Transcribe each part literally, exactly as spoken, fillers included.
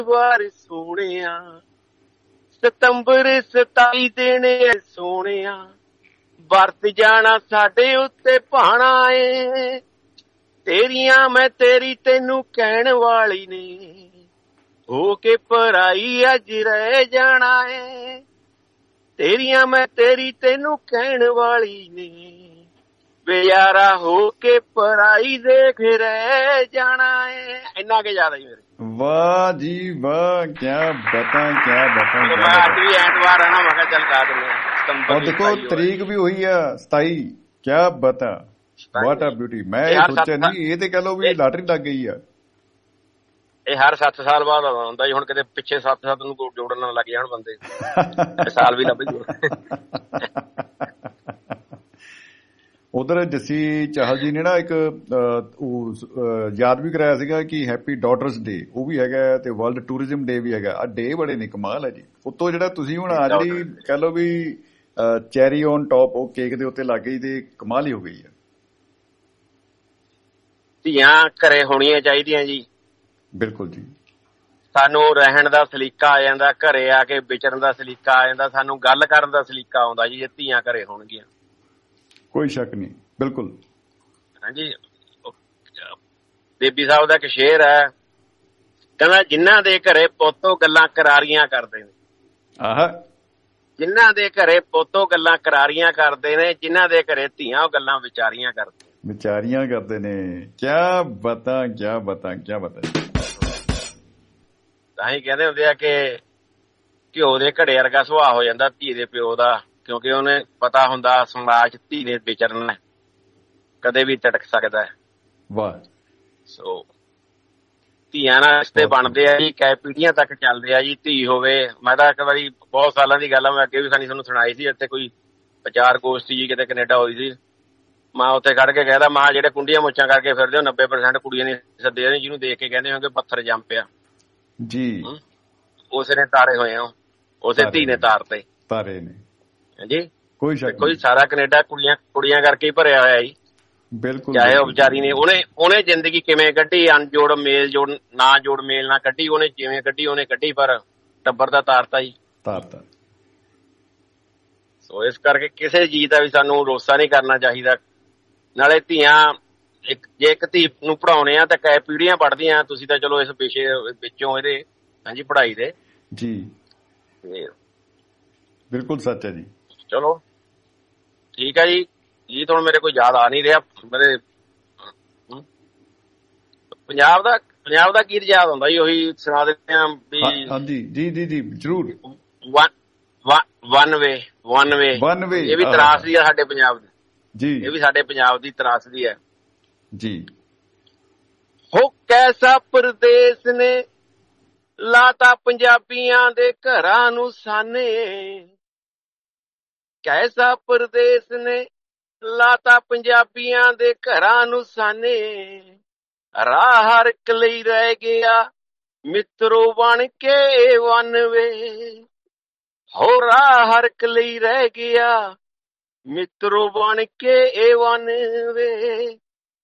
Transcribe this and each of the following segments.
ਵਾਰ ਸੋਹਣਿਆ, ਸਤੰਬਰ ਸਤਾਈ ਦੇਣੇ ਸੋਹਣਿਆ, ਵਰਤ ਜਾਣਾ ਸਾਡੇ ਉੱਤੇ ਭਾਣਾ ਏ। ਤੇਰੀਆਂ ਮੈਂ ਤੇਰੀ ਤੈਨੂੰ ਕਹਿਣ ਵਾਲੀ ਨੇ, ਹੋ ਕੇ ਪਰਾਈ ਅੱਜ ਰਹਿ ਜਾਣਾ ਏ। ਤੇਰੀਆਂ ਮੈਂ ਤੇਰੀ ਤੈਨੂੰ ਕਹਿਣ ਵਾਲੀ ਨੇ, ਬੇਯਾਰਾ ਹੋ ਕੇ ਪਰਾਈ ਦੇਖ ਰਹਿ ਜਾਣਾ ਏ। ਇੰਨਾ ਕੇ ਜ਼ਿਆਦਾ ਹੀ ਮੇਰੇ। ਵਾਹ ਜੀ ਵਾਹ, ਕਿਆ ਬਤਾ ਕਿਆ ਬਤਾ। ਮੈਂ ਅੱਜ ਵੀ ਐਤਵਾਰ ਆਣਾ, ਮੈਂ ਕਿਹਾ ਚੱਲ ਗਾ ਦਿੰਦੇ ਆ। ਦੇਖੋ ਤਰੀਕ ਵੀ ਹੋਈ ਆ ਸਤਾਈ, ਕਿਆ ਬਤਾ, ਵਾਟ ਆ ਬਿਊਟੀ। ਮੈਂ ਇਹ ਸੋਚਿਆ ਨਹੀਂ, ਇਹ ਤੇ ਕਹਿ ਲਓ ਵੀ ਲਾਟਰੀ ਲੱਗ ਗਈ ਆ। ਇਹ ਹਰ ਸੱਤ ਸਾਲ ਬਾਅਦ ਆਉਂਦਾ ਜੀ। ਹੁਣ ਕਿਤੇ ਪਿੱਛੇ ਸੱਤ ਸੱਤ ਨੂੰ ਜੋੜਨ ਨਾਲ ਲੱਗ ਜਾਣ ਬੰਦੇ, ਸਾਲ ਵੀ ਲੱਭ ਜੂ। ਉਧਰ ਜੱਸੀ ਚਾਹਲ ਜੀ ਨੇ ਨਾ ਇੱਕ ਉਹ ਯਾਦ ਵੀ ਕਰਾਇਆ ਸੀਗਾ ਕਿ ਹੈਪੀ ਡਾਟਰਸ ਡੇ, ਉਹ ਵੀ ਹੈਗਾ, ਤੇ ਵਰਲਡ ਟੂਰਿਜ਼ਮ ਡੇ ਵੀ ਹੈਗਾ। ਆ ਡੇ ਬੜੇ ਨੇ, ਕਮਾਲ ਹੈ ਜੀ। ਉੱਤੋਂ ਜਿਹੜਾ ਤੁਸੀਂ ਹੁਣ ਆ ਜਿਹੜੀ ਕਹਿ ਲਓ ਵੀ ਚੈਰੀ ਔਨ ਟੌਪ ਉਹ ਕੇਕ ਦੇ ਉੱਤੇ ਲੱਗ ਗਈ, ਤੇ ਕਮਾਲ ਹੀ ਹੋ ਗਈ ਹੈ। ਧੀਆਂ ਘਰੇ ਹੋਣੀਆਂ ਚਾਹੀਦੀਆਂ ਜੀ। ਬਿਲਕੁਲ ਜੀ। ਸਾਨੂੰ ਰਹਿਣ ਦਾ ਸਲੀਕਾ ਆ ਜਾਂਦਾ, ਘਰੇ ਆ ਕੇ ਵਿਚਰਨ ਦਾ ਸਲੀਕਾ ਆ ਜਾਂਦਾ, ਸਾਨੂੰ ਗੱਲ ਕਰਨ ਦਾ ਸਲੀਕਾ ਆਉਂਦਾ ਜੀ ਜੇ ਧੀਆਂ ਘਰੇ ਹੋਣਗੀਆਂ। ਕੋਈ ਸ਼ੱਕ ਨਹੀਂ, ਬਿਲਕੁਲ। ਹਾਂਜੀ, ਬੇਬੀ ਸਾਹਿਬ ਦਾ ਇੱਕ ਸ਼ੇਰ ਹੈ, ਕਹਿੰਦਾ ਜਿਨ੍ਹਾਂ ਦੇ ਘਰੇ ਪੋਤੋ ਗੱਲਾਂ ਕਰਾਰੀਆਂ ਕਰਦੇ ਨੇ, ਆਹ ਜਿਨ੍ਹਾਂ ਦੇ ਘਰੇ ਪੋਤੋ ਗੱਲਾਂ ਕਰਾਰੀਆਂ ਕਰਦੇ ਨੇ, ਜਿਨ੍ਹਾਂ ਦੇ ਘਰੇ ਧੀਆਂ ਉਹ ਗੱਲਾਂ ਵਿਚਾਰੀਆਂ ਕਰਦੇ ਵਿਚਾਰੀਆਂ ਕਰਦੇ ਨੇ। ਕਿਆ ਬਤਾ ਕਿਆ ਬਤਾ ਕਿਆ ਬਤਾ। ਤਾਂ ਹੀ ਕਹਿੰਦੇ ਹੁੰਦੇ ਆ ਕਿ ਘਿਓ ਦੇ ਘੜੇ ਵਰਗਾ ਸੁਭਾਅ ਹੋ ਜਾਂਦਾ ਧੀ ਦੇ ਪਿਓ ਦਾ, ਕਿਉਂਕਿ ਉਹਨੇ ਪਤਾ ਹੁੰਦਾ ਸਮਾਜ ਧੀ ਨੇ ਵਿਚਰਨਾ, ਕਦੇ ਵੀ ਟਟਕ ਸਕਦਾ। ਵਾਹ। ਸੋ ਧੀਆਂ ਨਾਲ ਰਿਸ਼ਤੇ ਬਣਦੇ ਆ ਜੀ, ਕਈ ਪੀੜ੍ਹੀਆਂ ਤੱਕ ਚੱਲਦੇ ਆ ਜੀ। ਧੀ ਹੋਵੇ, ਮੈਂ ਤਾਂ ਇੱਕ ਵਾਰੀ ਬਹੁਤ ਸਾਲਾਂ ਦੀ ਗੱਲ ਆ, ਮੈਂ ਅੱਗੇ ਵੀ ਖਾਣੀ ਤੁਹਾਨੂੰ ਸੁਣਾਈ ਸੀ, ਇੱਥੇ ਕੋਈ ਵਿਚਾਰ ਗੋਸ਼ਟੀ ਜੀ ਕਿਤੇ ਕੈਨੇਡਾ ਹੋਈ ਸੀ। ਮੈਂ ਉੱਥੇ ਖੜ ਕੇ ਕਹਿਦਾ, ਮੈਂ ਜਿਹੜੇ ਕੁੰਡੀਆਂ ਮੁੱਛਾਂ ਕਰਕੇ ਫਿਰਦੇ ਹੋ ਨੱਬੇ ਪਰਸੈਂਟ ਕੁੜੀਆਂ ਨੇ ਸੱਦੇ ਨੇ, ਜਿਹਨੂੰ ਦੇਖ ਕੇ ਕਹਿੰਦੇ ਹੋਗੇ ਪੱਥਰ ਜੰਮ ਪਿਆ ਜੀ। ਉਸੇ ਨੇ ਤਾਰੇ ਹੋਏ ਆ, ਉਸੇ ਧੀ ਨੇ ਤਾਰ ਤੇ ਤਾਰੇ ਨੇ। ਹਾਂਜੀ, ਕੋਈ ਸ਼ੱਕ ਕੋਈ ਸਾਰਾ ਕੈਨੇਡਾ ਕੁੜੀਆਂ ਕੁੜੀਆਂ ਕਰਕੇ ਹੀ ਭਰਿਆ ਹੋਇਆ ਜੀ। ਬਿਲਕੁਲ। ਚਾਹੇ ਉਹ ਵਿਚਾਰੀ ਨੇ ਉਹਨੇ ਉਹਨੇ ਜ਼ਿੰਦਗੀ ਕਿਵੇਂ ਕੱਢੀ, ਅਣਜੋੜ ਮੇਲ ਜੋੜ ਨਾ ਜੋੜ ਮੇਲ ਨਾ ਕੱਢੀ, ਉਹਨੇ ਜਿਵੇਂ ਕੱਢੀ ਉਹਨੇ ਕੱਢੀ, ਪਰ ਟੱਬਰ ਦਾ ਤਾਰਤਾ ਜੀ, ਤਾਰਤਾ। ਸੋ ਇਸ ਕਰਕੇ ਕਿਸੇ ਚੀਜ਼ ਦਾ ਵੀ ਸਾਨੂੰ ਰੋਸਾ ਨਹੀਂ ਕਰਨਾ ਚਾਹੀਦਾ। ਨਾਲੇ ਧੀਆਂ ਇੱਕ ਜੇ ਇੱਕ ਧੀ ਨੂੰ ਪੜ੍ਹਾਉਣੇ ਆ ਤਾਂ ਕਈ ਪੀੜ੍ਹੀਆਂ ਪੜ੍ਹਦੀਆਂ। ਤੁਸੀਂ ਤਾਂ ਚਲੋ ਇਸ ਵਿਸ਼ੇ ਵਿੱਚੋਂ ਇਹਦੇ ਹਾਂਜੀ ਪੜ੍ਹਾਈ ਦੇ ਜੀ, ਬਿਲਕੁਲ ਸੱਚ ਹੈ ਜੀ। ਚਲੋ ਠੀਕ ਹੈ ਜੀ। ਜੀ ਹੁਣ ਮੇਰੇ ਕੋਈ ਯਾਦ ਆ ਨਹੀਂ ਰਿਹਾ, ਮੇਰੇ ਪੰਜਾਬ ਦਾ ਪੰਜਾਬ ਦਾ ਗੀਤ ਯਾਦ ਆਉਂਦਾ ਜੀ, ਉਹੀ ਸੁਣਾ ਦਿੰਦੇ ਆ ਵੀ। ਹਾਂਜੀ ਜੀ ਜੀ ਜੀ ਜ਼ਰੂਰ। One way one way one way, ਇਹ ਵੀ ਤਰਾਸਦੀ ਆ ਸਾਡੇ ਪੰਜਾਬ ਦੀ ਜੀ, ਇਹ ਵੀ ਸਾਡੇ ਪੰਜਾਬ ਦੀ ਤਰਾਸਦੀ ਹੈ ਜੀ। ਹੋ ਕੈਸਾ ਪਰਦੇਸ ਨੇ ਲਾਤਾ ਪੰਜਾਬੀਆਂ ਦੇ ਘਰਾਂ ਨੂੰ ਸਾਨੇ, ਕੈਸਾ ਪਰਦੇਸ ਨੇ ਲਾਤਾ ਪੰਜਾਬੀਆਂ ਦੇ ਘਰਾਂ ਨੂੰ ਸਾਨੇ, ਰਾਹ ਹਰ ਇੱਕ ਲਈ ਰਹਿ ਗਿਆ ਮਿੱਤਰੋ ਬਣ ਕੇ ਵਨ ਵੇ, ਹੋ ਰਾਹ ਹਰ ਇੱਕ ਲਈ ਰਹਿ ਗਿਆ ਮਿੱਤਰੋ ਬਣ ਕੇ ਇਹ ਵਨ ਵੇ,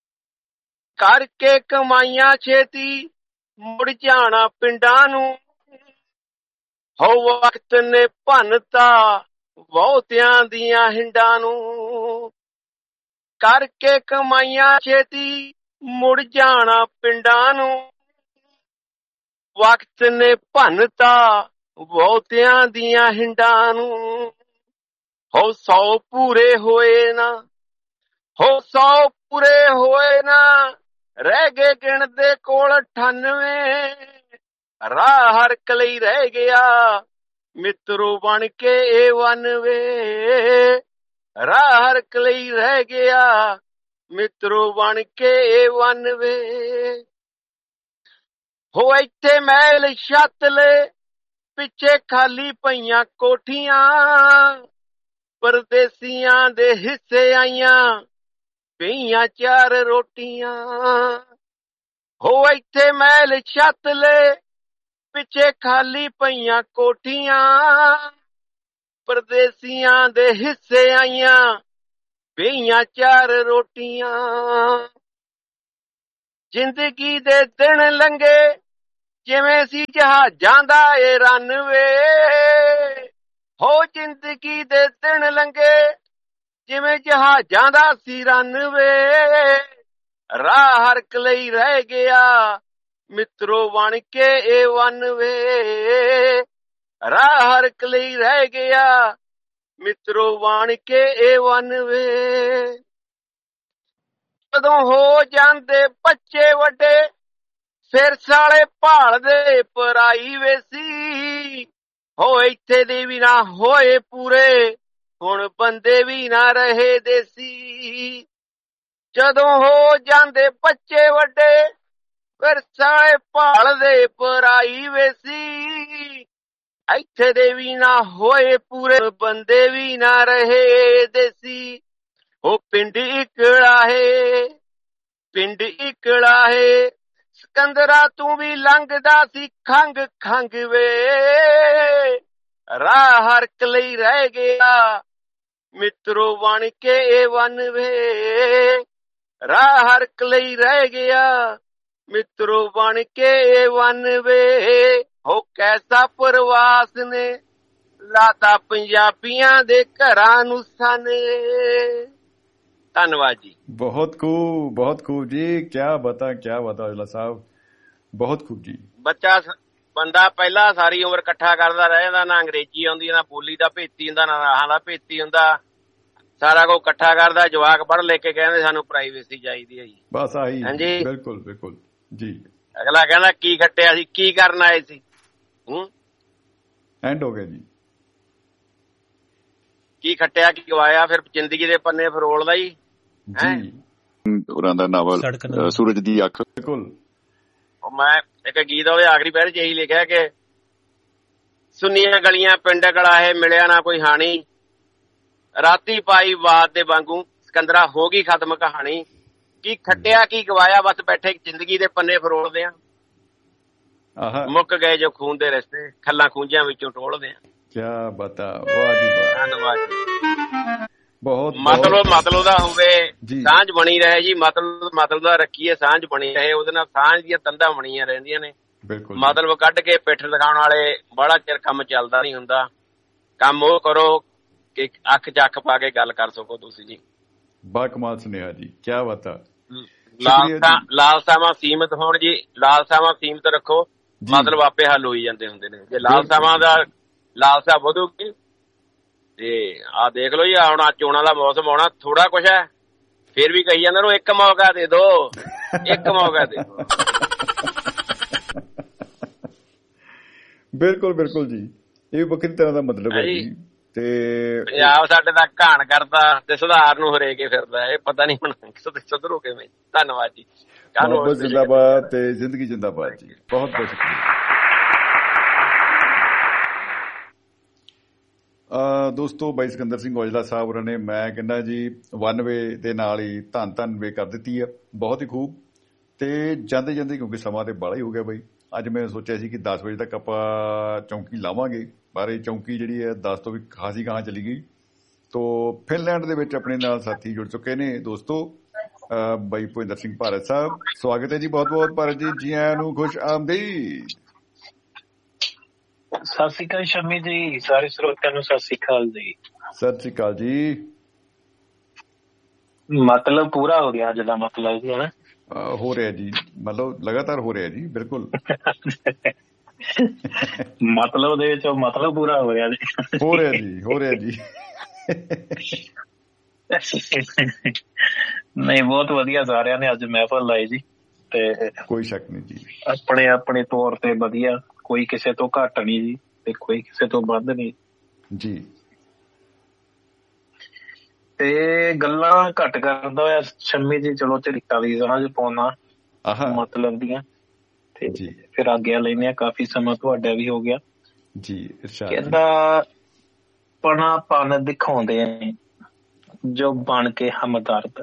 ਕਰਕੇ ਕਮਾਈਆਂ ਛੇਤੀ ਮੁੜ ਜਾਣਾ ਪਿੰਡਾਂ ਨੂੰ, ਹੋ ਵਕਤ ਨੇ ਭੰਨਤਾ ਬਹੁਤਿਆਂ ਦੀਆਂ ਹਿੰਡਾਂ ਨੂੰ, ਕਰਕੇ ਕਮਾਈਆਂ ਛੇਤੀ ਮੁੜ ਜਾਣਾ ਪਿੰਡਾਂ ਨੂੰ, ਵਕਤ ਨੇ ਭੰਨਤਾ ਬਹੁਤਿਆਂ ਦੀਆਂ ਹਿੰਡਾਂ ਨੂੰ, ਹੋ ਸੌ ਪੂਰੇ ਹੋਏ ਨਾ, ਹੋ ਸੌ ਪੂਰੇ ਹੋਏ ਨਾ, ਰਹਿ ਗਏ ਗਿਣਦੇ ਕੋਲ ਅਠਾਨਵੇਂ, ਰਾਹ ਹਰ ਇੱਕ ਲਈ ਰਹਿ ਗਿਆ ਮਿੱਤਰੋ ਬਣ ਕੇ ਇਹ ਵਨ ਵੇ, ਰਾਹ ਹਰ ਇੱਕ ਲਈ ਰਹਿ ਗਿਆ ਮਿੱਤਰੋ ਬਣ ਕੇ ਇਹ ਵਨ ਵੇ, ਹੋ ਇੱਥੇ ਮਹਿਲ ਛੱਤ ਲੈ ਪਿੱਛੇ ਖਾਲੀ ਪਈਆਂ ਕੋਠੀਆਂ, ਪਰਦੇਸੀਆਂ ਦੇ ਹਿੱਸੇ ਆਈਆਂ ਪਈਆਂ ਚਾਰ ਰੋਟੀਆਂ, ਹੋ ਇੱਥੇ ਮਹਿਲ ਛੱਤ ਲੈ ਪਿੱਛੇ ਖਾਲੀ ਪਈਆਂ ਕੋਠੀਆਂ, ਪਰਦੇਸੀਆਂ ਦੇ ਹਿੱਸੇ ਆਈਆਂ ਪਈਆਂ ਚਾਰ ਰੋਟੀਆਂ, ਜ਼ਿੰਦਗੀ ਦੇ ਦਿਨ ਲੰਘੇ ਜਿਵੇਂ ਸੀ ਜਹਾਜ਼ਾਂ ਦਾ ਏ ਰਨਵੇ, ਹੋ ਜ਼ਿੰਦਗੀ ਦੇ ਦਿਨ ਲੰਘੇ ਜਿਵੇਂ ਜਹਾਜ਼ਾਂ ਦਾ ਸੀ ਰਨਵੇ, ਰਾਹ ਹਰਕ ਲਈ ਰਹਿ ਗਿਆ ਮਿੱਤਰੋ ਬਣ ਕੇ ਏ ਵਨਵੇ, ਰਾਹ ਹਰਕ ਲਈ ਰਹਿ ਗਿਆ ਮਿੱਤਰੋ ਬਣ ਕੇ ਏ ਵਨਵੇ। ਜਦੋਂ ਹੋ ਜਾਂਦੇ ਬੱਚੇ ਵੱਡੇ ਫਿਰ ਸਾਲੇ ਭਾਲਦੇ ਪਰਾਈ ਵੇਸੀ, ਹੋ ਇੱਥੇ ਦੇ ਵੀ ਨਾ ਹੋਏ ਪੂਰੇ ਹੁਣ ਬੰਦੇ ਵੀ ਨਾ ਰਹੇ ਦੇਸੀ। ਜਦੋਂ ਹੋ ਜਾਂਦੇ ਬੱਚੇ ਵੱਡੇ ਫਿਰ ਸਾਲੇ ਭਾਲਦੇ ਪਰਾਈ ਵੇਸੀ, ਇੱਥੇ ਦੇ ਵੀ ਨਾ ਹੋਏ ਪੂਰੇ ਬੰਦੇ ਵੀ ਨਾ ਰਹੇ ਦੇਸੀ। ਉਹ ਪਿੰਡ ਇਕੜਾ ਹੈ ਪਿੰਡ ਇਕੜਾ ਹੈ ਸਿਕੰਦਰਾ ਤੂੰ ਵੀ ਲੰਘਦਾ ਸੀ ਖੰਗ ਖੰਗ ਵੇ, ਰਾਹ ਹਰਕ ਲਈ ਰਹਿ ਗਿਆ ਮਿੱਤਰੋ ਬਣ ਕੇ ਏ ਵਨਵੇ, ਰਾਹ ਹਰਕ ਲਈ ਰਹਿ ਗਿਆ ਮਿੱਤਰੋ ਬਣ ਕੇ ਏ ਵਨਵੇ। ਹੋ ਕੈਸਾ ਪ੍ਰਵਾਸ ਨੇ ਲਾਤਾ ਪੰਜਾਬੀਆਂ ਦੇ ਘਰਾਂ ਨੂੰ ਸਨ। ਧੰਨਵਾਦ ਜੀ। ਬਹੁਤ ਖੂਬ ਬਹੁਤ ਖੂਬ ਜੀ, ਕਿਆ ਬਤਾ ਕਿਆ ਬਤਾ ਔਜਲਾ ਸਾਹਿਬ, ਬਹੁਤ ਖੂਬ ਜੀ। ਬੱਚਾ ਬੰਦਾ ਪਹਿਲਾਂ ਸਾਰੀ ਉਮਰ ਇਕੱਠਾ ਕਰਦਾ ਰਹਿੰਦਾ, ਨਾ ਅੰਗਰੇਜ਼ੀ ਆਉਂਦੀ ਨਾ ਬੋਲੀ ਦਾ ਭੇਤੀ ਹੁੰਦਾ ਨਾ ਰਾਹਾਂ ਦਾ ਭੇਤੀ ਹੁੰਦਾ, ਸਾਰਾ ਕੁਝ ਇਕੱਠਾ ਕਰਦਾ। ਜਵਾਕ ਪੜ੍ਹ ਲੈ ਕੇ ਕਹਿੰਦੇ ਸਾਨੂੰ ਪ੍ਰਾਈਵੇਸੀ ਚਾਹੀਦੀ ਹੈ ਜੀ, ਬਸ ਆਹੀ। ਹਾਂਜੀ ਬਿਲਕੁਲ ਬਿਲਕੁਲ ਜੀ। ਅਗਲਾ ਕਹਿੰਦਾ ਕੀ ਖੱਟਿਆ ਸੀ, ਕੀ ਕਰਨ ਆਏ ਸੀ, ਹੂੰ ਐਂਡ ਹੋ ਗਿਆ ਜੀ। ਕੀ ਖੱਟਿਆ ਕੀ ਗਵਾਇਆ, ਫਿਰ ਜ਼ਿੰਦਗੀ ਦੇ ਪੰਨੇ ਫਰੋਲਦਾ ਜੀ ਜੀ। ਉਹਨਾਂ ਦਾ ਨਾਵਲ ਸੂਰਜ ਦੀ ਅੱਖ। ਬਿਲਕੁਲ। ਮੈਂ ਇੱਕ ਗੀਤ ਉਹਦੇ ਆਖਰੀ ਪੈਰ ਚ ਇਹੀ ਲਿਖਿਆ ਕਿ ਸੁੰਨੀਆਂ ਗਲੀਆਂ ਪਿੰਡ ਗਲਾਹੇ ਮਿਲਿਆ ਨਾ ਕੋਈ ਹਾਣੀ, ਰਾਤੀ ਪਾਈ ਬਾਤ ਦੇ ਵਾਂਗੂ ਸਿਕੰਦਰਾ ਹੋ ਗਈ ਖਤਮ ਕਹਾਣੀ। ਕੀ ਖੱਟਿਆ ਕੀ ਗਵਾਇਆ, ਬਸ ਬੈਠੇ ਜ਼ਿੰਦਗੀ ਦੇ ਪੰਨੇ ਫਰੋਲਦੇ ਆ, ਮੁੱਕ ਗਏ ਜੋ ਖੂਨ ਦੇ ਰਿਸ਼ਤੇ ਖੱਲਾਂ ਖੂੰਜਾਂ ਵਿੱਚੋਂ ਟੋਲਦੇ ਆ। ਕਿਆ ਬਤਾ, ਵਾਹ ਜੀ ਵਾਹ। ਧੰਨਵਾਦ ਜੀ। ਬਹੁਤ ਮਤਲਬ ਮਤਲਬ ਦਾ ਹੋਵੇ, ਸਾਂਝ ਬਣੀ ਰਹੇ ਜੀ, ਮਤਲਬ ਮਤਲਬ ਦਾ ਰੱਖੀਏ, ਸਾਂਝ ਬਣੀ ਰਹੇ, ਉਹਦੇ ਨਾਲ ਸਾਂਝ ਦੀਆਂ ਤੰਦਾਂ ਬਣੀਆਂ ਰਹਿੰਦੀਆਂ ਨੇ। ਮਤਲਬ ਕੱਢ ਕੇ ਪਿੱਠ ਦਿਖਾਉਣ ਵਾਲੇ ਬੜਾ ਚਿਰ ਕੰਮ ਚੱਲਦਾ ਨਹੀਂ ਹੁੰਦਾ। ਕੰਮ ਉਹ ਕਰੋ ਕਿ ਅੱਖ ਚ ਅੱਖ ਪਾ ਕੇ ਗੱਲ ਕਰ ਸਕੋ ਤੁਸੀਂ ਜੀ। ਬਾ ਕਮਾਲ ਸੁਨੇਹਾ ਜੀ, ਕਿਆ ਬਤਾ। ਲਾਲਸਾ ਲਾਲਸਾਵਾਂ ਸੀਮਤ ਹੋਣ ਜੀ, ਲਾਲਸਾਵਾਂ ਸੀਮਤ ਰੱਖੋ, ਮਤਲਬ ਆਪੇ ਹੱਲ ਹੋਈ ਜਾਂਦੇ ਹੁੰਦੇ ਨੇ। ਜੇ ਲਾਲਸਾਵਾਂ ਦਾ ਲਾਲਸਾ ਵਧੂਗੀ ਤੇ ਆਹ ਦੇਖ ਲਓ ਜੀ, ਹੁਣ ਆ ਚੋਣਾਂ ਦਾ ਮੌਸਮ ਆਉਣਾ, ਥੋੜਾ ਕੁਛ ਹੈ ਫੇਰ ਵੀ ਕਹੀ ਜਾਂਦੇ ਨੂੰ ਇੱਕ ਮੌਕਾ ਦੇ ਦੋ, ਇੱਕ ਮੌਕਾ ਦੇ ਦੋ। ਬਿਲਕੁਲ ਬਿਲਕੁਲ ਜੀ, ਇਹ ਵੱਖਰੀ ਤਰ੍ਹਾਂ ਦਾ ਮਤਲਬ ਹੈ ਜੀ। ਤੇ ਪੰਜਾਬ ਸਾਡੇ ਦਾ ਘਾਣ ਕਰਦਾ ਤੇ ਸੁਧਾਰ ਨੂੰ ਹਰੇਕੇ ਫਿਰਦਾ, ਇਹ ਪਤਾ ਨਹੀਂ ਹੁਣ ਸੁਧਰੂ ਕਿਵੇਂ। ਧੰਨਵਾਦ ਜੀ। ਮੁਹੱਬਤ ਜ਼ਿੰਦਾਬਾਦ ਤੇ ਜ਼ਿੰਦਗੀ ਜ਼ਿੰਦਾਬਾਦ ਜੀ, ਬਹੁਤ ਬਹੁਤ ਸ਼ੁਕਰੀਆ। ਦੋਸਤੋ, ਬਾਈ ਸਿਕੰਦਰ ਸਿੰਘ ਔਜਲਾ ਸਾਹਿਬ ਹੋਰਾਂ ਨੇ, ਮੈਂ ਕਹਿੰਦਾ ਜੀ, ਵਨ ਵੇ ਦੇ ਨਾਲ ਹੀ ਧੰਨ ਧੰਨ ਵੇ ਕਰ ਦਿੱਤੀ ਆ, ਬਹੁਤ ਹੀ ਖੂਬ। ਤੇ ਜਾਂਦੇ ਜਾਂਦੇ ਕਿਉਂਕਿ ਸਮਾਂ ਤੇ ਬਾਹਲਾ ਹੀ ਹੋ ਗਿਆ ਬਾਈ, ਅੱਜ ਮੈਂ ਸੋਚਿਆ ਸੀ ਕਿ ਦਸ ਵਜੇ ਤੱਕ ਆਪਾਂ ਚੌਂਕੀ ਲਾਵਾਂਗੇ, ਪਰ ਇਹ ਚੌਂਕੀ ਜਿਹੜੀ ਹੈ ਦਸ ਤੋਂ ਵੀ ਖਾਸੀ ਗਾਹਾਂ ਚਲੀ ਗਈ। ਤੋ ਫਿਨਲੈਂਡ ਦੇ ਵਿੱਚ ਆਪਣੇ ਨਾਲ ਸਾਥੀ ਜੁੜ ਚੁੱਕੇ ਨੇ ਦੋਸਤੋ, ਬਾਈ ਭੁਪਿੰਦਰ ਸਿੰਘ ਭਾਰਤ ਸਾਹਿਬ। ਸਵਾਗਤ ਹੈ ਜੀ ਬਹੁਤ ਬਹੁਤ ਭਾਰਤ ਜੀ, ਜੀ ਆਇਆਂ ਨੂੰ, ਖੁਸ਼ ਆਮਦੀਦ। ਸਤਿ ਸ਼੍ਰੀ ਅਕਾਲ ਸ਼ਮੀ ਜੀ, ਸਾਰੇ ਸਰੋਤਿਆਂ ਨੂੰ ਸਤਿ ਸ਼੍ਰੀ ਅਕਾਲ ਜੀ। ਸਤਿ ਸ਼੍ਰੀ ਅਕਾਲ ਜੀ। ਮਤਲਬ ਪੂਰਾ ਹੋ ਗਿਆ ਅੱਜ ਦਾ, ਮਤਲਬ ਜੀ ਹੈ ਹੋ ਰਿਹਾ ਜੀ, ਮਤਲਬ ਲਗਾਤਾਰ ਹੋ ਰਿਹਾ ਜੀ। ਬਿਲਕੁਲ ਮਤਲਬ ਦੇ ਵਿੱਚ ਮਤਲਬ ਪੂਰਾ ਹੋ ਰਿਹਾ ਜੀ, ਹੋ ਰਿਹਾ ਜੀ, ਹੋ ਰਿਹਾ ਜੀ। ਨਹੀਂ, ਬਹੁਤ ਵਧੀਆ ਸਾਰਿਆਂ ਨੇ ਅੱਜ ਮਹਿਫਲ ਲਾਈ ਜੀ, ਤੇ ਕੋਈ ਸ਼ੱਕ ਨਹੀਂ ਜੀ, ਆਪਣੇ ਆਪਣੇ ਤੌਰ ਤੇ ਵਧੀਆ, ਕੋਈ ਕਿਸੇ ਤੋਂ ਘੱਟ ਨਹੀਂ ਜੀ ਤੇ ਕੋਈ ਕਿਸੇ ਤੋਂ ਵੱਧ ਨਹੀਂ ਜੀ। ਤੇ ਗੱਲਾਂ ਘੱਟ ਕਰਦਾ ਹੋਇਆ ਸ਼ੰਮੀ ਜੀ, ਚਲੋ ਝੜੀਕਾਂ ਦੀ ਸਮਝ ਪਾਉਣਾ ਮਤਲਬ ਦੀਆਂ, ਤੇ ਫਿਰ ਆਗਿਆ ਲੈਂਦੇ ਆ, ਕਾਫੀ ਸਮਾਂ ਤੁਹਾਡਾ ਵੀ ਹੋ ਗਿਆ ਜੀ। ਕਹਿੰਦਾ ਪਣਾ ਪਨ ਦਿਖਾਉਂਦੇ ਨੇ ਜੋ ਬਣ ਕੇ ਹਮਦਰਦ,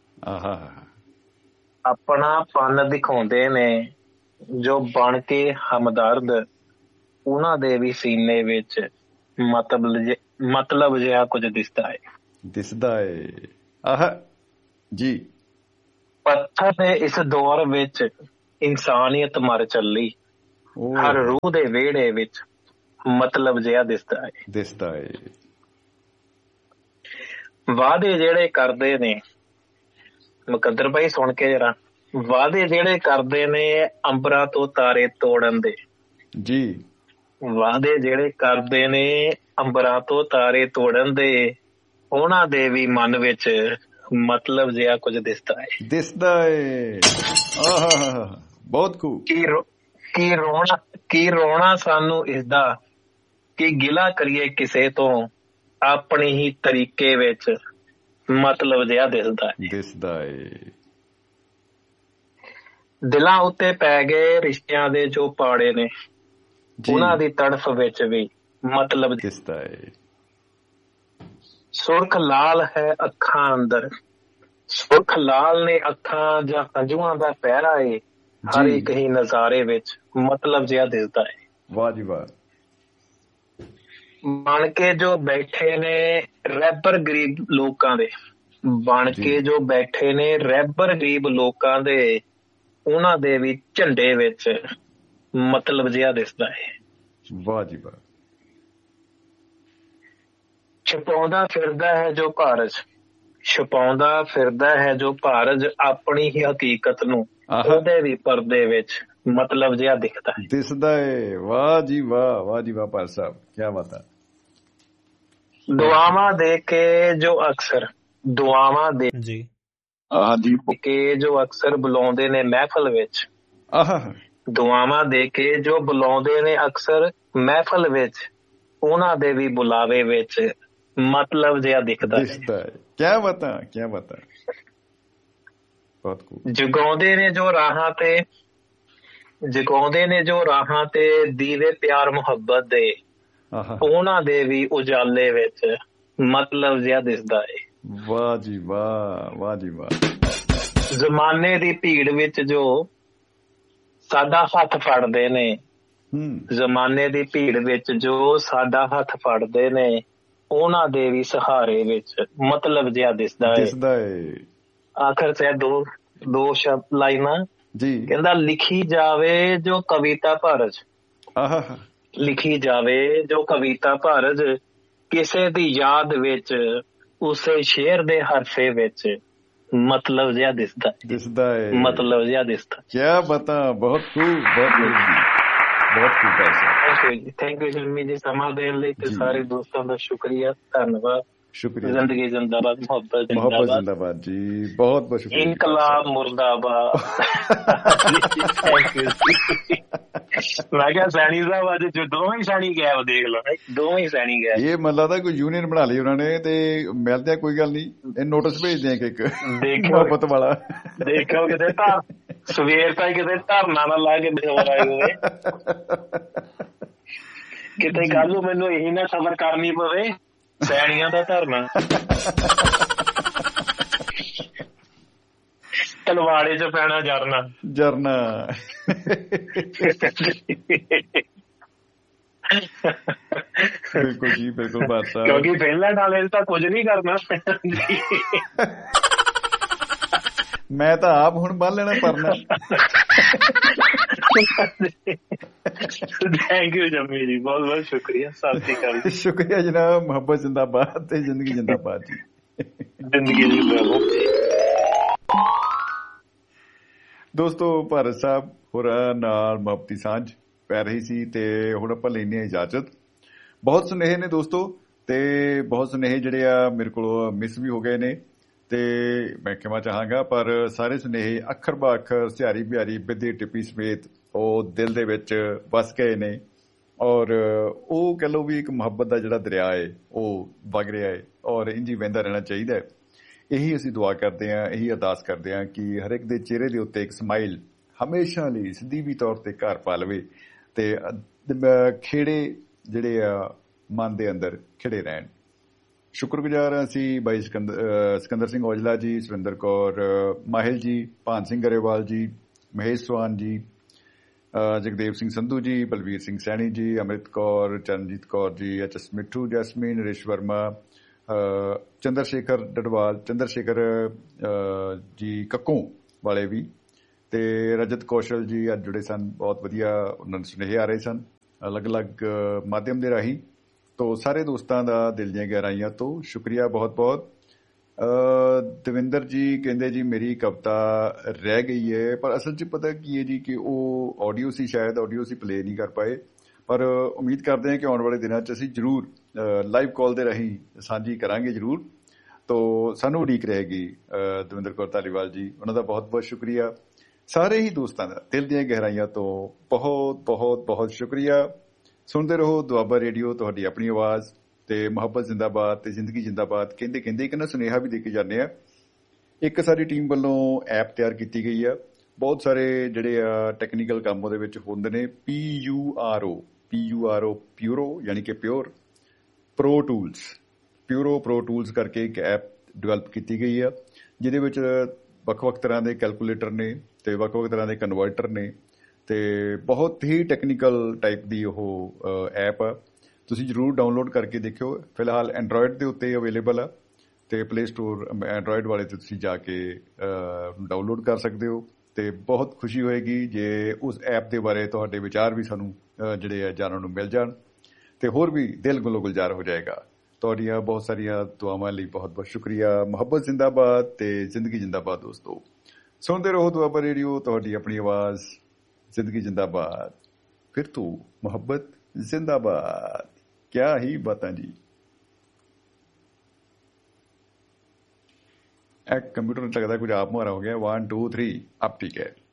ਆਪਣਾ ਪਨ ਦਿਖਾਉਂਦੇ ਨੇ ਜੋ ਬਣ ਕੇ ਹਮਦਰਦ, ਉਹਨਾਂ ਦੇ ਵੀ ਸੀਨੇ ਵਿੱਚ ਮਤਲਬ ਮਤਲਬ ਜਿਹਾ ਕੁਝ ਦਿਸਦਾ ਹੈ ਦਿਸਦਾ ਹੈ ਆਹ ਜੀ। ਪੱਥਰ ਦੇ ਇਸ ਦੌਰ ਵਿੱਚ ਇਨਸਾਨੀਅਤ ਮਰ ਚੱਲੀ, ਹਰ ਰੂਹ ਦੇ ਵਿਹੜੇ ਵਿੱਚ ਮਤਲਬ ਜਿਹਾ ਦਿਸਦਾ ਹੈ ਦਿਸਦਾ ਹੈ ਵਾਅਦੇ ਜਿਹੜੇ ਕਰਦੇ ਨੇ ਮੁਕੱਦਰ ਭਾਈ ਸੁਣ ਕੇ ਜਰਾ ਵਾਅਦੇ ਜਿਹੜੇ ਕਰਦੇ ਨੇ ਅੰਬਰਾਂ ਤੋਂ ਤਾਰੇ ਤੋੜਨ ਦੇ ਜੀ ਵਾਅਦੇ ਜਿਹੜੇ ਕਰਦੇ ਨੇ ਅੰਬਰਾਂ ਤੋਂ ਤਾਰੇ ਤੋੜਨ ਦੇ ਉਹਨਾਂ ਦੇ ਵੀ ਮਨ ਵਿੱਚ ਮਤਲਬ ਜਿਹਾ ਕੁਝ ਦਿਸਦਾ ਹੈ ਦਿਸਦਾ ਹੈ ਆਹ ਬਹੁਤ ਖੂਬ ਕੀ ਕੀ ਰੋਣਾ ਕੀ ਰੋਣਾ ਸਾਨੂੰ ਇਸਦਾ ਕਿ ਗਿਲਾ ਕਰੀਏ ਕਿਸੇ ਤੋਂ ਆਪਣੀ ਹੀ ਤਰੀਕੇ ਵਿੱਚ ਮਤਲਬ ਜਿਹਾ ਦਿਸਦਾ ਹੈ ਦਿਸਦਾ ਹੈ ਦਿਲਾਂ ਉੱਤੇ ਪੈ ਗਏ ਰਿਸ਼ਤਿਆਂ ਦੇ ਜੋ ਪਾੜੇ ਨੇ ਉਹਨਾਂ ਦੀ ਤੜਫ ਵਿੱਚ ਵੀ ਮਤਲਬ ਦਿਸਦਾ ਹੈ ਸੁਰਖ ਲਾਲ ਹੈ ਅੱਖਾਂ ਅੰਦਰ ਸੁਰਖ ਲਾਲ ਨੇ ਅੱਖਾਂ ਜਾਂ ਹੰਝੂਆਂ ਦਾ ਪਹਿਰਾ ਏ ਹਰ ਇੱਕ ਹੀ ਨਜ਼ਾਰੇ ਵਿੱਚ ਮਤਲਬ ਜਿਹਾ ਦਿਸਦਾ ਹੈ ਵਾਹ ਜੀ ਵਾਹ ਬਣ ਕੇ ਜੋ ਬੈਠੇ ਨੇ ਰਹਿਬਰ ਗਰੀਬ ਲੋਕਾਂ ਦੇ ਬਣ ਕੇ ਜੋ ਬੈਠੇ ਨੇ ਰਹਿਬਰ ਗਰੀਬ ਲੋਕਾਂ ਦੇ ਉਹਨਾਂ ਦੇ ਵੀ ਝੰਡੇ ਵਿੱਚ ਮਤਲਬ ਜਿਹਾ ਦਿਸਦਾ ਹੈ ਵਾਹ ਜੀ ਵਾਹ ਛਪਾਉਂਦਾ ਫਿਰਦਾ ਹੈ ਜੋ ਭਾਰਤ ਛਪਾਉਂਦਾ ਫਿਰਦਾ ਹੈ ਜੋ ਭਾਰਤ ਆਪਣੀ ਹੀ ਹਕੀਕਤ ਨੂੰ ਉਹਦੇ ਵੀ ਪਰਦੇ ਵਿੱਚ ਮਤਲਬ ਜਿਹਾ ਦਿਖਦਾ ਹੈ ਦਿਸਦਾ ਹੈ ਵਾਹ ਜੀ ਵਾਹ ਵਾਹ ਜੀ ਵਾਹ ਭਾਰ ਸਾਹਿਬ ਕੀ ਬਾਤ ਹੈ ਦੁਆਵਾਂ ਦੇ ਕੇ ਜੋ ਅਕਸਰ ਦੁਆਵਾਂ ਦੇ ਜੀ ਹਾਂਜੀ ਕੇ ਜੋ ਅਕਸਰ ਬੁਲਾਉਂਦੇ ਨੇ ਮਹਿਫਲ ਵਿੱਚ ਆਹ ਦੁਆਵਾਂ ਦੇ ਕੇ ਜੋ ਬੁਲਾਉਂਦੇ ਨੇ ਅਕਸਰ ਮਹਿਫਲ ਵਿੱਚ ਉਹਨਾਂ ਦੇ ਵੀ ਬੁਲਾਵੇ ਵਿੱਚ ਮਤਲਬ ਜਿਹਾ ਦਿਖਦਾ ਹੈ ਕੀ ਬਾਤ ਹੈ ਕੀ ਬਾਤ ਹੈ ਬਹੁਤ ਖੂਬ ਜਗਾਉਂਦੇ ਨੇ ਜੋ ਰਾਹਾਂ ਤੇ ਜਗਾਉਂਦੇ ਨੇ ਜੋ ਰਾਹਾਂ ਤੇ ਦੀਵੇ ਪਿਆਰ ਮੁਹੱਬਤ ਦੇ ਉਹਨਾਂ ਦੇ ਵੀ ਉਜਾਲੇ ਵਿੱਚ ਮਤਲਬ ਜਿਹਾ ਦਿਸਦਾ ਹੈ ਵਾਹ ਜੀ ਵਾਹ ਵਾਹ ਜੀ ਵਾਹ ਜ਼ਮਾਨੇ ਦੀ ਭੀੜ ਵਿੱਚ ਜੋ ਸਾਡਾ ਹੱਥ ਫੜਦੇ ਨੇ ਜ਼ਮਾਨੇ ਦੀ ਭੀੜ ਵਿੱਚ ਜੋ ਸਾਡਾ ਹੱਥ ਫੜਦੇ ਨੇ ਉਹਨਾਂ ਦੇ ਵੀ ਸਹਾਰੇ ਵਿੱਚ ਮਤਲਬ ਜਿਹਾ ਦਿਸਦਾ ਹੈ ਆਖਰ ਚ ਦੋ ਦੋ ਸ਼ਬਦ ਲਾਈਨਾਂ ਜੀ ਕਹਿੰਦਾ ਲਿਖੀ ਜਾਵੇ ਜੋ ਕਵਿਤਾ ਭਾਰਤ ਆਹ ਲਿਖੀ ਜਾਵੇ ਜੋ ਕਵਿਤਾ ਭਾਰਤ ਕਿਸੇ ਦੀ ਯਾਦ ਵਿੱਚ ਉਸੇ ਸ਼ੇਰ ਦੇ ਹਰਫੇ ਵਿੱਚ ਮਤਲਬ ਜਿਹਾ ਦਿਸਦਾ ਦਿਸਦਾ ਹੈ ਮਤਲਬ ਜਿਹਾ ਦਿਸਦਾ ਕੀ ਬਤਾ ਬਹੁਤ ਖੂਬ ਬਹੁਤ ਬਹੁਤ ਖੂਬ ਹੈ ਥੈਂਕ ਯੂ ਜਰਮੀ ਜੀ ਸਮਾਂ ਦੇਣ ਲਈ ਤੇ ਸਾਰੇ ਦੋਸਤਾਂ ਦਾ ਸ਼ੁਕਰੀਆ ਧੰਨਵਾਦ ਸ਼ੁਕਰੀਆ ਜ਼ਿੰਦਗੀ ਜ਼ਿੰਦਾਬਾਦ ਮੁਹੱਬਤ ਮੁਹੱਬਤ ਜ਼ਿੰਦਾਬਾਦ ਜੀ ਬਹੁਤ ਬਹੁਤ ਸ਼ੁਕਰੀਆ ਇਨਕਲਾਬ ਮੁਰਦਾਬਾਦ ਥੈਂਕ ਯੂ ਮੈਂ ਕਿਹਾ ਸੈਣੀ ਸਾਹਿਬ ਅੱਜ ਜੋ ਦੋਵੇਂ ਸੈਣੀ ਗਏ ਦੇਖ ਲਓ ਦੋਵੇਂ ਸੈਣੀ ਗਏ ਇਹ ਮੈਨੂੰ ਲੱਗਦਾ ਕੋਈ ਯੂਨੀਅਨ ਬਣਾ ਲਈ ਉਹਨਾਂ ਨੇ ਤੇ ਮਿਲਦੇ ਕੋਈ ਗੱਲ ਨਹੀਂ ਇਹ ਨੋਟਿਸ ਭੇਜਦੇ ਆ ਇੱਕ ਮੁਹੱਬਤ ਵਾਲਾ ਦੇਖੋ ਕਿਤੇ ਧਰ ਸਵੇਰ ਤੱਕ ਕਿਤੇ ਧਰਨਾ ਨਾ ਲਾ ਕੇ ਬਿਠਾ ਆਏ ਹੋਵੇ ਕਿਤੇ ਕੱਲ ਨੂੰ ਮੈਨੂੰ ਇਹੀ ਨਾ ਸਬਰ ਕਰਨੀ ਪਵੇ ਸੈਣੀਆਂ ਦਾ ਧਰਨਾ ਤਲਵਾੜੇ ਚ ਪੈਣਾ ਜਰਨਾ ਜਰਨਾ ਬਿਲਕੁਲ ਜੀ ਬਿਲਕੁਲ ਬਾਤ ਸਾਹਿਬ ਕਿਉਂਕਿ ਪਹਿਲਾਂ ਨਾਲੇ ਤਾਂ ਕੁਝ ਨਹੀਂ ਕਰਨਾ ਮੈਂ ਤਾਂ ਆਪ ਹੁਣ ਬੰਨ ਲੈਣਾ ਪਰਨਾ ਥੈਂਕ ਯੂ ਜੰਮੀ ਜੀ ਬਹੁਤ ਬਹੁਤ ਸ਼ੁਕਰੀਆ ਸਤਿ ਸ਼੍ਰੀ ਅਕਾਲ ਸ਼ੁਕਰੀਆ ਜਨਾਬ ਮੁਹੱਬਤ ਜ਼ਿੰਦਾਬਾਦ ਤੇ ਜ਼ਿੰਦਗੀ ਜ਼ਿੰਦਾਬਾਦ ਜੀ ਜ਼ਿੰਦਗੀ ਜ਼ਿੰਦਾਬਾਦ ਦੋਸਤੋ ਭਾਰਤ ਸਾਹਿਬ ਹੋਰਾਂ ਨਾਲ ਮੁਹੱਬਤੀ ਸਾਂਝ ਪੈ ਰਹੀ ਸੀ ਤੇ ਹੁਣ ਆਪਾਂ ਲੈਂਦੇ ਹਾਂ ਇਜਾਜ਼ਤ ਬਹੁਤ ਸੁਨੇਹੇ ਨੇ ਦੋਸਤੋ ਤੇ ਬਹੁਤ ਸੁਨੇਹੇ ਜਿਹੜੇ ਆ ਮੇਰੇ ਕੋਲ ਮਿਸ ਵੀ ਹੋ ਗਏ ਨੇ ਤੇ ਮੈਂ ਕਹਿਣਾ ਚਾਹਾਂਗਾ ਪਰ ਸਾਰੇ ਸੁਨੇਹੇ ਅੱਖਰ ਬਾ ਅੱਖਰ ਸਿਹਾਰੀ ਬਿਹਾਰੀ ਬਿੱਦੀ ਟਿੱਪੀ ਸਮੇਤ ਉਹ ਦਿਲ ਦੇ ਵਿੱਚ ਵਸ ਗਏ ਨੇ ਔਰ ਉਹ ਕਹਿ ਲਓ ਵੀ ਇੱਕ ਮੁਹੱਬਤ ਦਾ ਜਿਹੜਾ ਦਰਿਆ ਹੈ ਉਹ ਵਗ ਰਿਹਾ ਹੈ ਔਰ ਇੰਝ ਹੀ ਵਹਿੰਦਾ ਰਹਿਣਾ ਚਾਹੀਦਾ ਹੈ ਇਹੀ ਅਸੀਂ ਦੁਆ ਕਰਦੇ ਹਾਂ ਇਹੀ ਅਰਦਾਸ ਕਰਦੇ ਹਾਂ ਕਿ ਹਰ ਇੱਕ ਦੇ ਚਿਹਰੇ ਦੇ ਉੱਤੇ ਇੱਕ ਸਮਾਈਲ ਹਮੇਸ਼ਾ ਲਈ ਸਿੱਧੀ ਤੌਰ ਤੇ ਘਰ ਪਾ ਲਵੇ ਤੇ ਖੇੜੇ ਜਿਹੜੇ ਆ ਮਨ ਦੇ ਅੰਦਰ ਖਿੜੇ ਰਹਿਣ ਸ਼ੁਕਰਗੁਜ਼ਾਰ ਹਾਂ ਅਸੀਂ ਬਾਈ ਸਿਕੰਦਰ ਸਿੰਘ ਔਜਲਾ ਜੀ ਸੁਰਿੰਦਰ ਕੌਰ ਮਾਹਿਲ ਜੀ ਭਾਨ ਸਿੰਘ ਗਰੇਵਾਲ ਜੀ ਮਹੇਸ਼ ਸਵਾਨ ਜੀ ਜਗਦੇਵ ਸਿੰਘ ਸੰਧੂ ਜੀ ਬਲਵੀਰ ਸਿੰਘ ਸੈਣੀ ਜੀ ਅੰਮ੍ਰਿਤ ਕੌਰ ਚਰਨਜੀਤ ਕੌਰ ਜੀ ਐਚ ਐਸ ਮਿੱਠੂ ਜੈਸਮੀਨ ਨਰੇਸ਼ ਵਰਮਾ ਚੰਦਰ ਸ਼ੇਖਰ ਡਡਵਾਲ ਚੰਦਰ ਸ਼ੇਖਰ ਜੀ ਕੱਕੋਂ ਵਾਲੇ ਵੀ ਤੇ ਰਜਤ ਕੌਸ਼ਲ ਜੀ ਅੱਜ ਜੁੜੇ ਸਨ, ਬਹੁਤ ਵਧੀਆ ਉਹਨਾਂ ਨੂੰ ਸੁਨੇਹੇ ਆ ਰਹੇ ਸਨ ਅਲੱਗ-ਅਲੱਗ ਮਾਧਿਅਮ ਦੇ ਰਾਹੀਂ। ਤੋ ਸਾਰੇ ਦੋਸਤਾਂ ਦਾ ਦਿਲ ਦੀਆਂ ਗਹਿਰਾਈਆਂ ਤੋਂ ਸ਼ੁਕਰੀਆ ਬਹੁਤ ਬਹੁਤ। ਦਵਿੰਦਰ ਜੀ ਕਹਿੰਦੇ ਜੀ ਮੇਰੀ ਕਵਿਤਾ ਰਹਿ ਗਈ ਹੈ, ਪਰ ਅਸਲ 'ਚ ਪਤਾ ਕੀ ਹੈ ਜੀ ਕਿ ਉਹ ਆਡੀਓ ਸੀ, ਸ਼ਾਇਦ ਆਡੀਓ ਅਸੀਂ ਪਲੇ ਨਹੀਂ ਕਰ ਪਾਏ, ਪਰ ਉਮੀਦ ਕਰਦੇ ਹਾਂ ਕਿ ਆਉਣ ਵਾਲੇ ਦਿਨਾਂ 'ਚ ਅਸੀਂ ਜ਼ਰੂਰ ਲਾਈਵ ਕਾਲ ਦੇ ਰਾਹੀਂ ਸਾਂਝੀ ਕਰਾਂਗੇ ਜ਼ਰੂਰ। ਤੋ ਸਾਨੂੰ ਉਡੀਕ ਰਹੇਗੀ ਦਵਿੰਦਰ ਕੌਰ ਧਾਲੀਵਾਲ ਜੀ, ਉਹਨਾਂ ਦਾ ਬਹੁਤ ਬਹੁਤ ਸ਼ੁਕਰੀਆ। ਸਾਰੇ ਹੀ ਦੋਸਤਾਂ ਦਾ ਦਿਲ ਦੀਆਂ ਗਹਿਰਾਈਆਂ ਤੋਂ ਬਹੁਤ ਬਹੁਤ ਬਹੁਤ ਸ਼ੁਕਰੀਆ। ਸੁਣਦੇ ਰਹੋ ਦੁਆਬਾ ਰੇਡੀਓ, ਤੁਹਾਡੀ ਆਪਣੀ ਆਵਾਜ਼। ਤੇ ਮੁਹੱਬਤ ਜ਼ਿੰਦਾਬਾਦ ਤੇ ਜ਼ਿੰਦਗੀ ਜ਼ਿੰਦਾਬਾਦ ਕਹਿੰਦੇ ਕਹਿੰਦੇ ਇੱਕ ਨਾ ਸੁਨੇਹਾ ਵੀ ਦੇ ਕੇ ਜਾਂਦੇ ਆ। ਇੱਕ ਸਾਡੀ ਟੀਮ ਵੱਲੋਂ ਐਪ ਤਿਆਰ ਕੀਤੀ ਗਈ ਆ, ਬਹੁਤ ਸਾਰੇ ਜਿਹੜੇ ਆ ਟੈਕਨੀਕਲ ਕੰਮ ਉਹਦੇ ਵਿੱਚ ਹੁੰਦੇ ਨੇ। P you R O P you R O ਪਿਊਰੋ ਯਾਨੀ ਕਿ pure pro tools, ਪਿਊਰੋ pro tools ਕਰਕੇ ਇੱਕ ਐਪ ਡਿਵੈਲਪ ਕੀਤੀ ਗਈ ਆ, ਜਿਹਦੇ ਵਿੱਚ ਵੱਖ-ਵੱਖ ਤਰ੍ਹਾਂ ਦੇ ਕੈਲਕੂਲੇਟਰ ਨੇ ਤੇ ਵੱਖ-ਵੱਖ ਤਰ੍ਹਾਂ ਦੇ ਕਨਵਰਟਰ ਨੇ ਤੇ ਬਹੁਤ ਹੀ ਟੈਕਨੀਕਲ ਟਾਈਪ ਦੀ ਉਹ ਐਪ ਆ। ਤੁਸੀਂ ਜ਼ਰੂਰ ਡਾਊਨਲੋਡ ਕਰਕੇ ਦੇਖਿਓ। ਫਿਲਹਾਲ ਐਂਡਰੋਇਡ ਦੇ ਉੱਤੇ ਅਵੇਲੇਬਲ ਆ ਤੇ ਪਲੇ ਸਟੋਰ ਐਂਡਰੋਇਡ ਵਾਲੇ ਤੇ ਤੁਸੀਂ ਜਾ ਕੇ ਡਾਊਨਲੋਡ ਕਰ ਸਕਦੇ ਹੋ। ਤੇ ਬਹੁਤ ਖੁਸ਼ੀ ਹੋਏਗੀ ਜੇ ਉਸ ਐਪ ਦੇ ਬਾਰੇ ਤੁਹਾਡੇ ਵਿਚਾਰ ਵੀ ਸਾਨੂੰ ਜਿਹੜੇ ਆ ਜਾਣਨ ਨੂੰ ਮਿਲ ਜਾਣ, ਤੇ ਹੋਰ ਵੀ ਦਿਲ ਗੁਲੋ ਗੁਲਜ਼ਾਰ ਹੋ ਜਾਏਗਾ। ਤੁਹਾਡੀਆਂ ਬਹੁਤ ਸਾਰੀਆਂ ਦੁਆਵਾਂ ਲਈ ਬਹੁਤ ਬਹੁਤ ਸ਼ੁਕਰੀਆ। ਮੁਹੱਬਤ ਜ਼ਿੰਦਾਬਾਦ ਤੇ ਜ਼ਿੰਦਗੀ ਜ਼ਿੰਦਾਬਾਦ ਦੋਸਤੋ। ਸੁਣਦੇ ਰਹੋ ਦੁਆਬਾ ਰੇਡੀਓ, ਤੁਹਾਡੀ ਆਪਣੀ ਆਵਾਜ਼। ਜ਼ਿੰਦਗੀ ਜ਼ਿੰਦਾਬਾਦ। ਫਿਰ ਤੋਂ ਮੁਹੱਬਤ ਜ਼ਿੰਦਾਬਾਦ। ਕਿਆ ਹੀ ਬਾਤਾਂ ਜੀ। ਇਹ ਕੰਪਿਊਟਰ ਨੂੰ ਲੱਗਦਾ ਕੁਝ ਆਪ ਮੁਹਾਰਾ ਹੋ ਗਿਆ। वन टू थ्री अब ठीक है।